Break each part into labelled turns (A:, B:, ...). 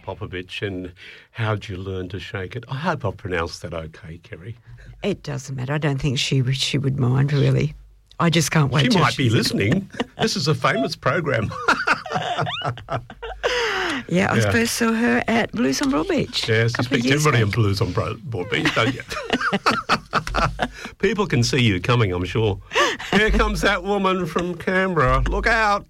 A: Popovich, and how'd you learn to shake it? I hope I've pronounced that okay, Kerry.
B: It doesn't matter. I don't think she would mind, really. I just can't wait.
A: She might be listening. This is a famous program.
B: Yeah, I first saw her at Blues on Broadbeach.
A: Yes, you speak to everybody in Blues on Broadbeach, don't you? People can see you coming, I'm sure. Here comes that woman from Canberra. Look out.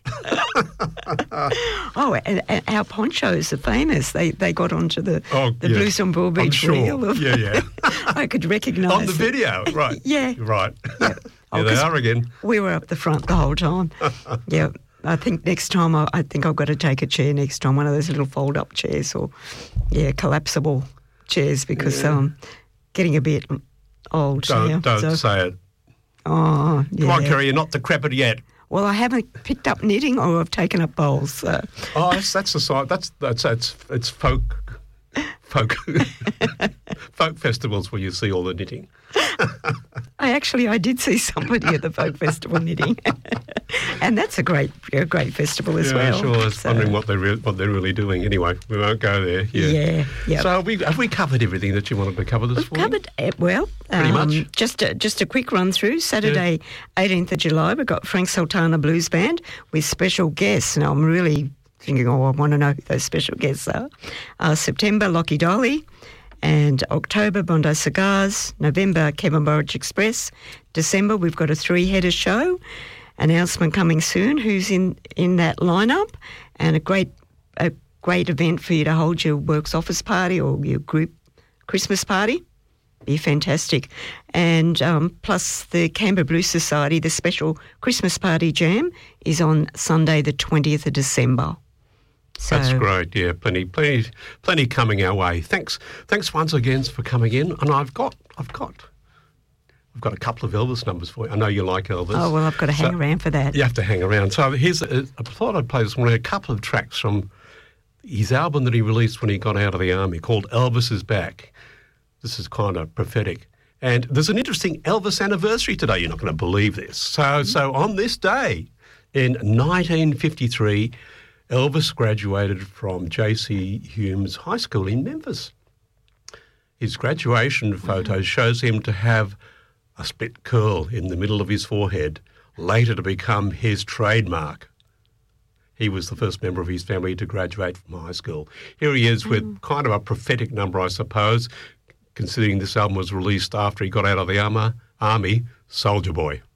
B: Oh, and our ponchos are famous. They got onto the Blues on Broadbeach reel.
A: Yeah.
B: I could recognise
A: on the video, right?
B: Yeah.
A: Right.
B: Yeah.
A: Here they are again.
B: We were up the front the whole time. Yeah. I think next time, I think I've got to take a chair next time, one of those little fold-up chairs or, collapsible chairs because getting a bit old.
A: Don't say it.
B: Oh, yeah.
A: Come on, Kerry, you're not decrepit yet.
B: Well, I haven't picked up knitting or I've taken up bowls. So.
A: Oh, that's a sign. It's folk folk festivals where you see all the knitting.
B: I did see somebody at the folk festival knitting, and that's a great festival as well.
A: Sure. I was wondering what they're really doing. Anyway, we won't go there. Yeah. So have we covered everything that you wanted to cover this morning?
B: We've covered
A: pretty much.
B: Just a quick run through. Saturday, 18th of July, we've got Frank Sultana Blues Band with special guests. Now I'm really thinking, I want to know who those special guests are. September, Lockie Dolly. And October, Bondi Cigars. November, Kevin Borich Express. December, we've got a 3-header show. Announcement coming soon who's in that lineup. And a great event for you to hold your works office party or your group Christmas party. Be fantastic. And plus the Canberra Blues Society, the special Christmas party jam is on Sunday the 20th of December. So,
A: that's great. Yeah, plenty coming our way. Thanks once again for coming in. And I've got a couple of Elvis numbers for you. I know you like Elvis.
B: Oh well, I've got to hang around for that.
A: You have to hang around. So I thought I'd play this morning a couple of tracks from his album that he released when he got out of the army called Elvis Is Back. This is kind of prophetic. And there's an interesting Elvis anniversary today. You're not going to believe this. So on this day in 1953. Elvis graduated from J.C. Humes High School in Memphis. His graduation photo shows him to have a split curl in the middle of his forehead, later to become his trademark. He was the first member of his family to graduate from high school. Here he is with kind of a prophetic number, I suppose, considering this album was released after he got out of the army, Soldier Boy.